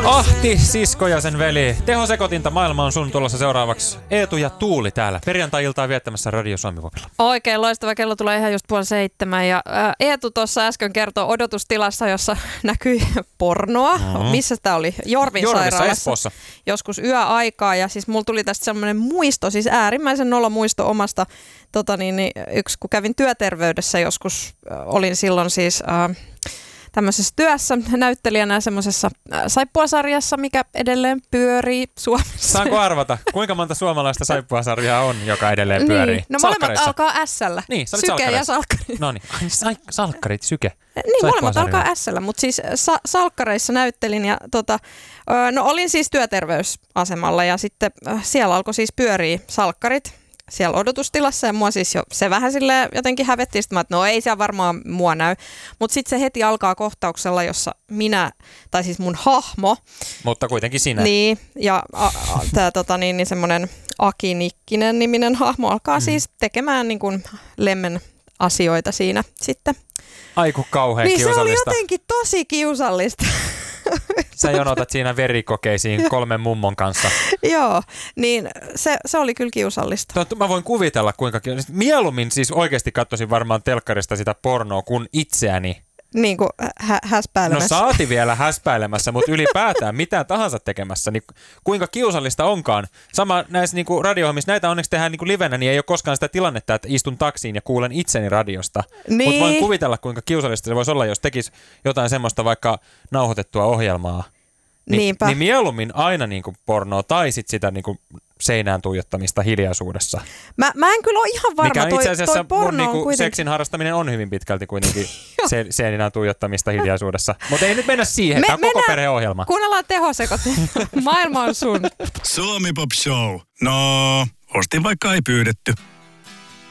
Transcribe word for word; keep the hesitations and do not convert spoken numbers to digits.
Ahti, sisko ja sen veli. Tehosekotinta maailma on sun tulossa seuraavaksi. Eetu ja Tuuli täällä. Perjantai-iltaa viettämässä Radio Suomi-popilla. Oikein loistava. Kello tulee ihan just puoli seitsemän. Ja ää, Eetu tuossa äsken kertoo odotustilassa, jossa näkyi pornoa. Mm-hmm. Missä tämä oli? Jorvin Jorvissa, sairaalassa. Espoossa. Joskus yöaikaa. Ja siis mulla tuli tästä semmoinen muisto, siis äärimmäisen nolo muisto omasta. Tota niin, niin, yksi, kun kävin työterveydessä joskus, äh, olin silloin siis... Äh, tämmöisessä työssä näyttelijänä semmoisessa saippuasarjassa, mikä edelleen pyörii Suomessa. Saanko arvata, kuinka monta suomalaista saippuasarjaa on, joka edelleen pyörii? Niin, no molemmat alkaa S-llä. Niin, sä olit Syke salkkareissa. ja salkkarit. No niin, Ai, salkkarit, Syke. Niin, molemmat alkaa S-llä, mutta siis sa- salkkareissa näyttelin ja tota, no olin siis työterveysasemalla ja sitten siellä alkoi siis pyörii salkkarit siellä odotustilassa ja mua siis jo se vähän silleen jotenkin hävettiin, sitten mä, että no ei siellä varmaan mua näy, mutta sitten se heti alkaa kohtauksella, jossa minä, tai siis mun hahmo. Mutta kuitenkin sinä. Niin, ja tämä tota, niin, niin semmoinen Aki Nikkinen niminen hahmo alkaa mm. siis tekemään niin kuin lemmen asioita siinä sitten. Aiku kauhean niin kiusallista. Niin se oli jotenkin tosi kiusallista. Sä jonotat siinä verikokeisiin kolmen mummon kanssa. Joo, niin se, se oli kyllä kiusallista. Totta, mä voin kuvitella kuinka kiusallista. Mieluummin siis oikeasti katsoisin varmaan telkkarista sitä pornoa kuin itseäni. Niin kuin hä- häspäilemässä. No saati vielä häspäilemässä, mutta ylipäätään mitään tahansa tekemässä, niin kuinka kiusallista onkaan. Sama näissä niin kuin radio-ohjelmissa, näitä onneksi tehdään niin kuin livenä, niin ei ole koskaan sitä tilannetta, että istun taksiin ja kuulen itseni radiosta. Niin. Mutta voin kuvitella, kuinka kiusallista se voisi olla, jos tekisi jotain semmoista vaikka nauhoitettua ohjelmaa. Ni- Niinpä. Niin mieluummin aina niin kuin pornoa tai sit sitä niin kuin seinään tuijottamista hiljaisuudessa. Mä, mä en kyllä ole ihan varma. Mikä itse asiassa toi, toi mun niinku kuitenkin... seksin harrastaminen on hyvin pitkälti kuitenkin se, seinään tuijottamista hiljaisuudessa. Mutta ei nyt mennä siihen. Me, Tämä on koko perheohjelma. Kuunnellaan tehosekotinta. Maailma on sun. Suomi Pop Show. No, ostin vaikka ei pyydetty.